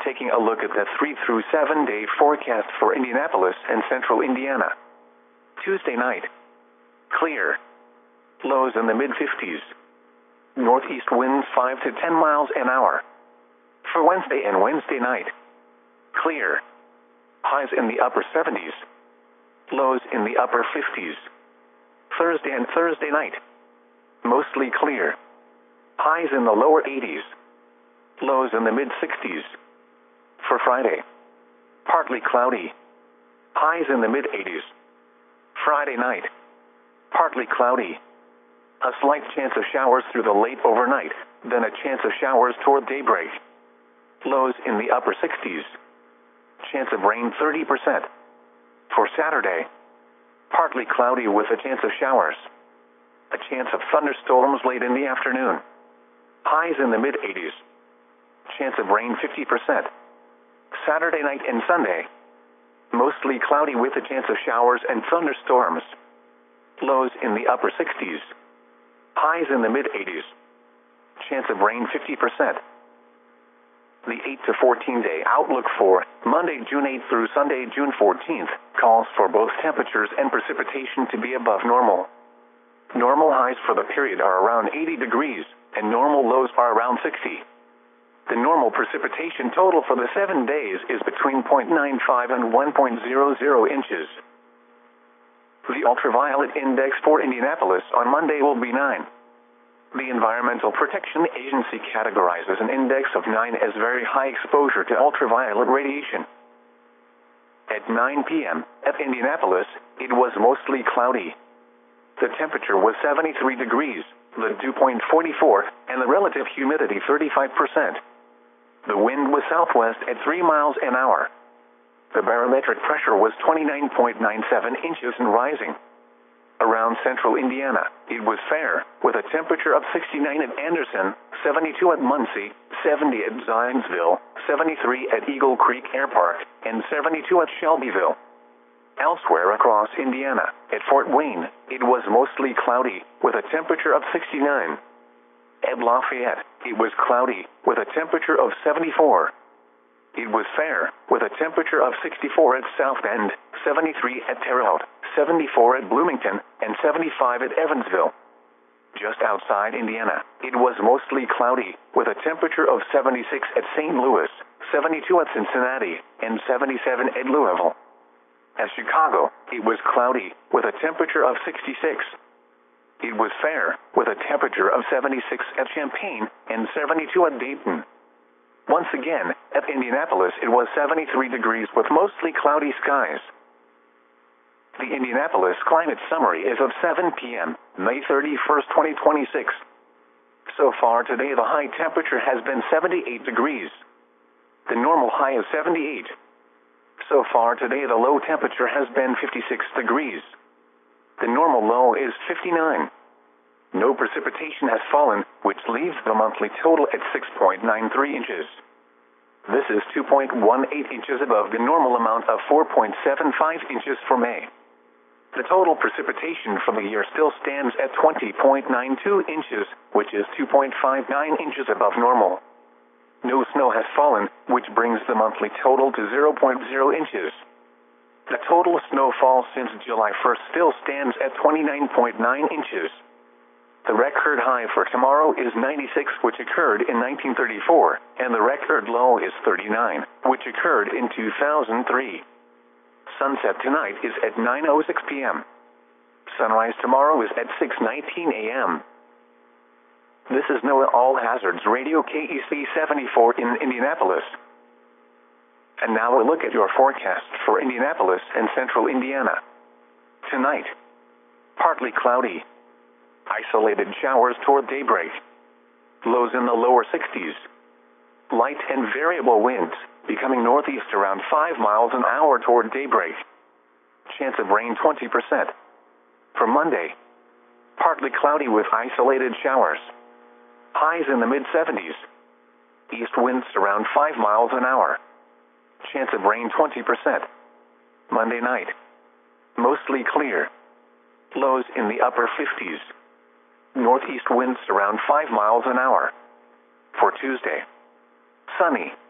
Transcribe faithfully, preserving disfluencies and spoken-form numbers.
Taking a look at the three through seven day forecast for Indianapolis and central Indiana. Tuesday night. Clear. Lows in the mid fifties. Northeast winds five to ten miles an hour. For Wednesday and Wednesday night. Clear. Highs in the upper seventies. Lows in the upper fifties. Thursday and Thursday night. Mostly clear. Highs in the lower eighties. Lows in the mid sixties. For Friday. Partly cloudy. Highs in the mid eighties. Friday night. Partly cloudy. A slight chance of showers through the late overnight, then a chance of showers toward daybreak. Lows in the upper sixties. Chance of rain thirty percent. For Saturday. Partly cloudy with a chance of showers. A chance of thunderstorms late in the afternoon. Highs in the mid eighties. Chance of rain fifty percent. Saturday night and Sunday. Mostly cloudy with a chance of showers and thunderstorms. Lows in the upper sixties. Highs in the mid eighties. Chance of rain fifty percent. The eight to fourteen day outlook for Monday, June eighth through Sunday, June fourteenth, calls for both temperatures and precipitation to be above normal. Normal highs for the period are around eighty degrees, and normal lows are around sixty. The normal precipitation total for the seven days is between zero point nine five and one point zero zero inches. The ultraviolet index for Indianapolis on Monday will be nine. The Environmental Protection Agency categorizes an index of nine as very high exposure to ultraviolet radiation. At nine p m at Indianapolis, it was mostly cloudy. The temperature was seventy-three degrees, the dew point forty-four, and the relative humidity thirty-five percent. The wind was southwest at three miles an hour. The barometric pressure was twenty-nine point nine seven inches and rising. Around central Indiana, it was fair, with a temperature of sixty-nine at Anderson, seventy-two at Muncie, seventy at Zionsville, seventy-three at Eagle Creek Air Park, and seventy-two at Shelbyville. Elsewhere across Indiana, at Fort Wayne, it was mostly cloudy, with a temperature of sixty-nine. At Lafayette, it was cloudy, with a temperature of seventy-four. It was fair, with a temperature of sixty-four at South Bend, seventy-three at Terre Haute, seventy-four at Bloomington, and seventy-five at Evansville. Just outside Indiana, it was mostly cloudy, with a temperature of seventy-six at Saint Louis, seventy-two at Cincinnati, and seventy-seven at Louisville. At Chicago, it was cloudy, with a temperature of sixty-six. It was fair, with a temperature of seventy-six at Champaign, and seventy-two at Dayton. Once again, at Indianapolis it was seventy-three degrees with mostly cloudy skies. The Indianapolis Climate Summary is of seven p m, May thirty-first, twenty twenty-six. So far today the high temperature has been seventy-eight degrees. The normal high is seventy-eight. So far today the low temperature has been fifty-six degrees. The normal low is fifty-nine. No precipitation has fallen, which leaves the monthly total at six point nine three inches. This is two point one eight inches above the normal amount of four point seven five inches for May. The total precipitation for the year still stands at twenty point nine two inches, which is two point five nine inches above normal. No snow has fallen, which brings the monthly total to zero point zero inches. The total snowfall since July first still stands at twenty-nine point nine inches. The record high for tomorrow is ninety-six, which occurred in nineteen thirty-four, and the record low is thirty-nine, which occurred in two thousand three. Sunset tonight is at nine oh six p m Sunrise tomorrow is at six nineteen a m This is NOAA All Hazards Radio K E C seventy-four in Indianapolis. And now a look at your forecast for Indianapolis and central Indiana. Tonight, partly cloudy. Isolated showers toward daybreak. Lows in the lower sixties. Light and variable winds, becoming northeast around five miles an hour toward daybreak. Chance of rain twenty percent. For Monday, partly cloudy with isolated showers. Highs in the mid seventies. East winds around five miles an hour. Chance of rain twenty percent. Monday night, mostly clear. Lows in the upper fifties. Northeast winds around five miles an hour. For Tuesday, sunny.